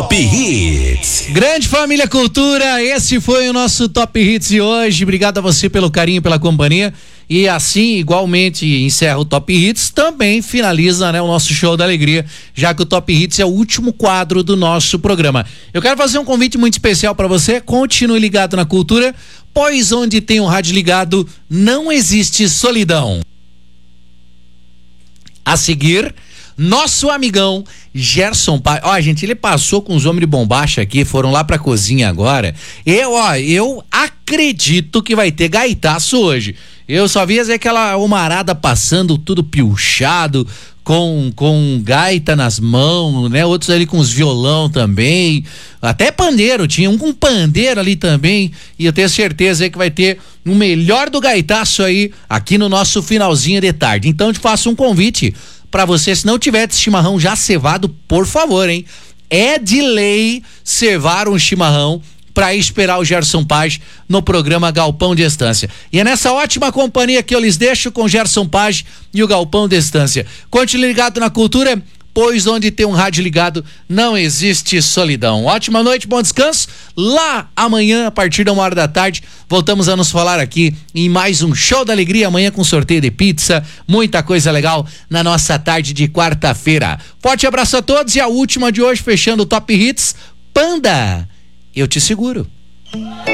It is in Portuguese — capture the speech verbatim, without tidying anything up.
Top Hits. Grande família Cultura, esse foi o nosso Top Hits de hoje. Obrigado a você pelo carinho, pela companhia. E assim, igualmente, encerra o Top Hits, também finaliza, né, o nosso Show da Alegria, já que o Top Hits é o último quadro do nosso programa. Eu quero fazer um convite muito especial para você. Continue ligado na Cultura, pois onde tem um rádio ligado não existe solidão. A seguir, nosso amigão Gerson Paz. Ó, gente, ele passou com os homens de bombacha aqui, foram lá pra cozinha agora. Eu, ó, eu acredito que vai ter gaitaço hoje. Eu só vi aquela homarada passando tudo piochado, com, com gaita nas mãos, né? Outros ali com os violão também, até pandeiro, tinha um com pandeiro ali também, e eu tenho certeza aí que vai ter o melhor do gaitaço aí, aqui no nosso finalzinho de tarde. Então eu te faço um convite pra você, se não tiver de chimarrão já cevado, por favor, hein? É de lei cevar um chimarrão pra esperar o Gerson Paz no programa Galpão de Estância. E é nessa ótima companhia que eu lhes deixo com Gerson Paz e o Galpão de Estância. Continue ligado na Cultura, pois onde tem um rádio ligado não existe solidão. Ótima noite, bom descanso. Lá amanhã, a partir da uma hora da tarde, voltamos a nos falar aqui em mais um Show da Alegria, amanhã com sorteio de pizza, muita coisa legal na nossa tarde de quarta-feira. Forte abraço a todos e a última de hoje, fechando o Top Hits, Panda, eu te seguro.